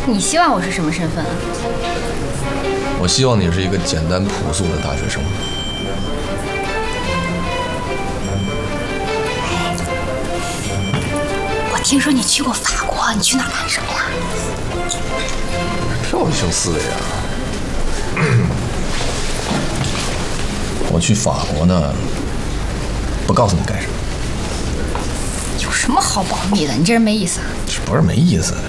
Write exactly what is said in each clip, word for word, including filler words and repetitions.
你希望我是什么身份啊？ 我希望你是一个简单朴素的大学生。 我听说你去过法国，你去哪干什么呀？ 票性思维啊！我去法国呢，不告诉你干什么。 有什么好保密的？你这人没意思啊！ 这不是没意思，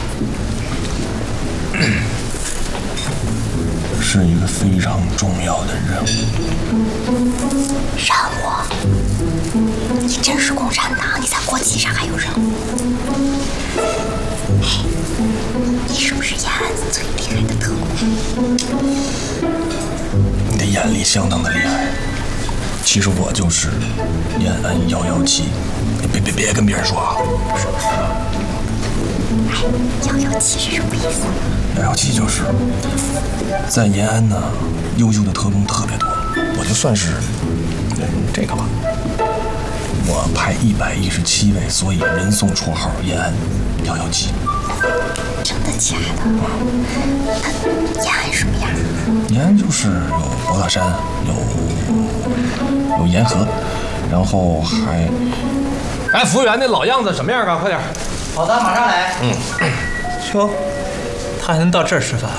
是一个非常重要的任务。 任务？你真是共产党？你在国际上还有任务？哎，你是不是延安最厉害的特工？ 你的眼力相当的厉害。其实我就是延安幺幺七，别别别跟别人说啊！ 哎，幺幺七是什么意思？ 幺幺七就是在延安呢，优秀的特工特别多，我就算是这个吧。我派一百一十七位，所以人送绰号延安幺幺七。 真的假的？那延安什么样？ 延安就是有博大山，有有沿河，然后还…… 哎，服务员，那老样子什么样啊？快点！ 好的，马上来。 嗯。 哟，他还能到这儿吃饭？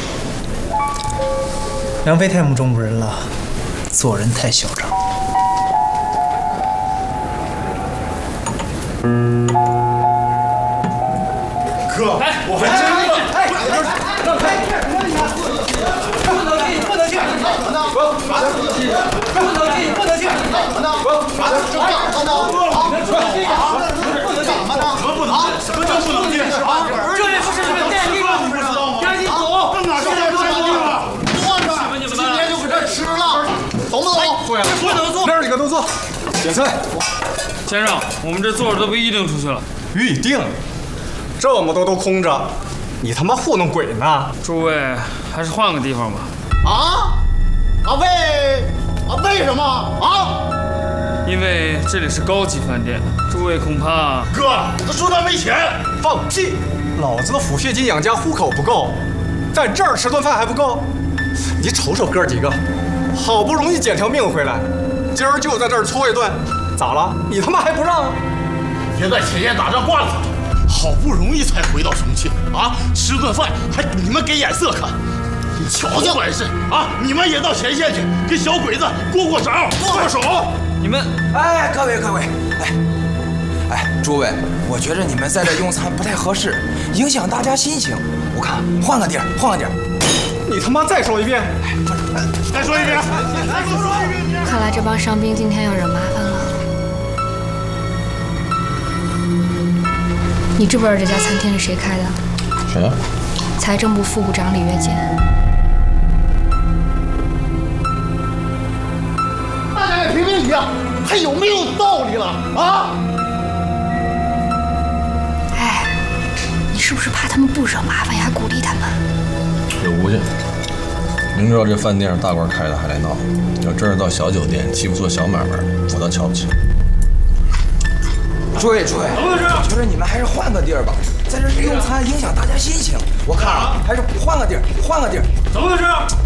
梁飞太目中无人了，做人太嚣张。 哥，哎，我还真的，哎，让开！不能进，不能进！不能进，不能进！ 怎么呢？这怎么呢？啊，不能进！怎么呢？什么不能进？什么叫不能进？啊， 这也不是你们电力吗？不知道吗？赶紧走！ 奔哪去？现在电力了，换着，今天就搁这吃了，走不走？ 坐呀，不能坐。 那几个都坐，点菜。 先生，我们这座儿都被预定出去了。 预定？这么多都空着，你他妈糊弄鬼呢？ 诸位，还是换个地方吧。 啊？啊为啊为什么啊？ 因为这里是高级饭店，诸位恐怕…… 哥，他说他没钱。 放屁！老子的抚恤金养家糊口不够，在这儿吃顿饭还不够？你瞅瞅哥几个，好不容易捡条命回来，今儿就在这儿搓一顿，咋了？你他妈还不让？ 现在前线打仗惯了，好不容易才回到重庆啊，吃顿饭还你们给眼色看。你瞧瞧管事啊！你们也到前线去，跟小鬼子过过招，握握手。 你们， 哎，各位各位，哎，哎，诸位，我觉着你们在这用餐不太合适，影响大家心情。我看换个地儿，换个地儿。 你他妈再说一遍！ 哎，不是， 再说一遍，再说一遍。 看来这帮伤兵今天要惹麻烦了。你知不知道这家餐厅是谁开的？ 谁呀？ 财政部副部长李月坚。 大家也评评理啊，还有没有道理了啊？ 哎，你是不是怕他们不惹麻烦，还鼓励他们？ 有无去。明知道这饭店是大官开的，还来闹。要真是到小酒店欺负做小买卖，我倒瞧不起。 诸位诸位，我觉得你们还是换个地儿吧，在这用餐影响大家心情。我看啊，还是换个地儿，换个地儿。 怎么回事？